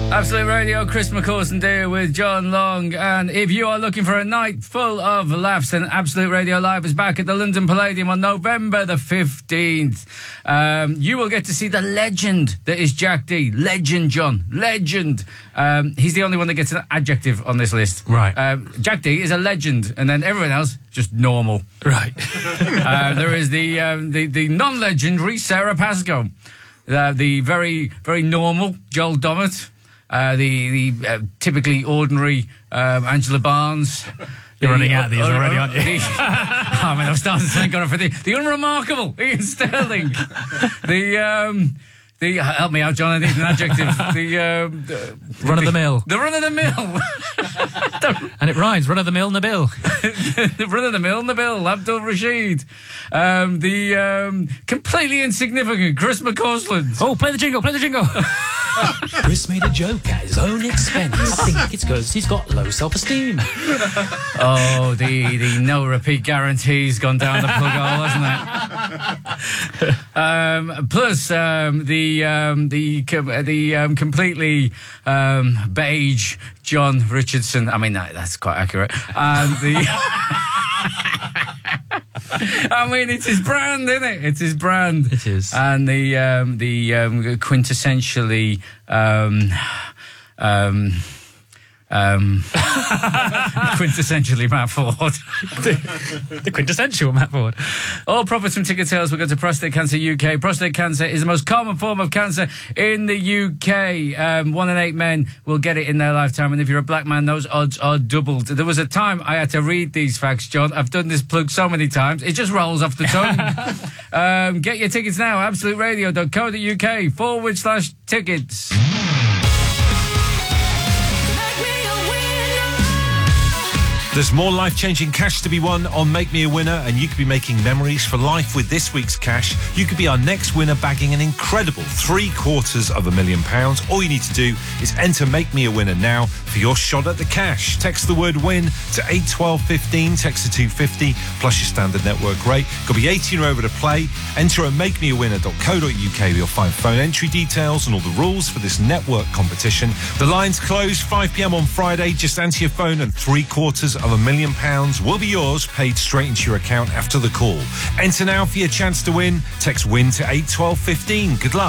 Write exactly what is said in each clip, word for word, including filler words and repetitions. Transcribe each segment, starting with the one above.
Absolute Radio, Chris McCauston there with John Long. And if you are looking for a night full of laughs, then Absolute Radio Live is back at the London Palladium on November the fifteenth. Um, you will get to see the legend that is Jack Dee. Legend, John. Legend. Um, he's the only one that gets an adjective on this list. Right. Um, Jack Dee is a legend, and then everyone else, just normal. Right. uh, there is the, um, the, the non-legendary Sarah Pascoe. Uh, the very, very normal Joel Dommett. Uh, the the uh, typically ordinary um, Angela Barnes. You're the, running out of these uh, already, uh, aren't you? The, I mean, I've started to thank God for the, the unremarkable Ian Sterling. the um, the help me out, John. I need an adjective. The, um, the run of the mill. The run of the mill. And it rhymes. Run of the mill, Nabil. The run of the mill, Nabil Abdul Rashid. Um, the um, completely insignificant Chris McCausland. Oh, play the jingle. Play the jingle. Chris made a joke at his own expense. I think it's because he's got low self-esteem. Oh, the the no repeat guarantee's gone down the plug hole, hasn't it? Um, plus um, the um, the the um, completely um, beige John Richardson. I mean, that, that's quite accurate. And the. I mean, it's his brand, isn't it? It's his brand. It is. And the um, the um, quintessentially um, um, um, quintessentially Matt Ford. the, the quintessential Matt Ford. All profits from ticket sales will go to Prostate Cancer U K. Prostate cancer is the most common form of cancer in the U K. Um, one in eight men will get it in their lifetime, and if you're a black man, those odds are doubled. There was a time I had to read these facts, John. I've done this plug so many times, it just rolls off the tongue. um, get your tickets now, absolute radio dot co dot uk forward slash tickets. There's more life-changing cash to be won on Make Me a Winner, and you could be making memories for life with this week's cash. You could be our next winner, bagging an incredible three quarters of a million pounds. All you need to do is enter Make Me a Winner now for your shot at the cash. Text the word WIN to eight twelve fifteen, text to two fifty, plus your standard network rate. Got to be eighteen or over to play. Enter at make me a winner dot co dot uk where you'll find phone entry details and all the rules for this network competition. The lines close five p.m. on Friday. Just enter your phone and three quarters of a million pounds will be yours, paid straight into your account after the call. Enter now for your chance to win. Text WIN to eight twelve fifteen. Good luck.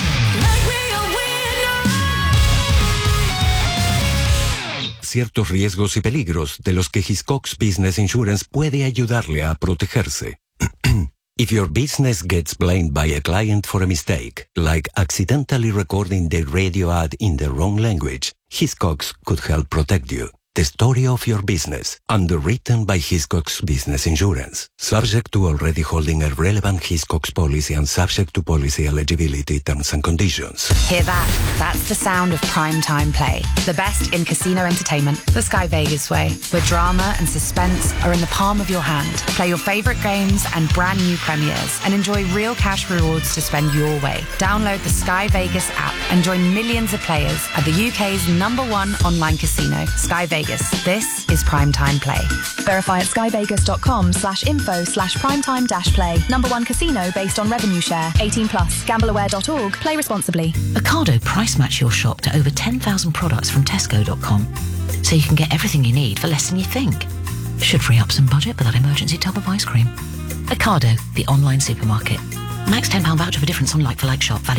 Ciertos riesgos y peligros de los que Hiscox Business Insurance puede ayudarle a protegerse. If your business gets blamed by a client for a mistake, like accidentally recording the radio ad in the wrong language, Hiscox could help protect you. The story of your business, underwritten by Hiscox Business Insurance, subject to already holding a relevant Hiscox policy and subject to policy eligibility terms and conditions. Hear that? That's the sound of primetime play. The best in casino entertainment, the Sky Vegas way, where drama and suspense are in the palm of your hand. Play your favourite games and brand new premieres and enjoy real cash rewards to spend your way. Download the Sky Vegas app and join millions of players at the U K's number one online casino, Sky Vegas. This is Primetime Play. Verify at skyvegas.com slash info slash primetime dash play. Number one casino based on revenue share. eighteen plus. Gambleaware dot org. Play responsibly. Ocado price match your shop to over ten thousand products from tesco dot com. So you can get everything you need for less than you think. Should free up some budget for that emergency tub of ice cream. Ocado, the online supermarket. Max ten pounds voucher for difference on like-for-like shop. Valid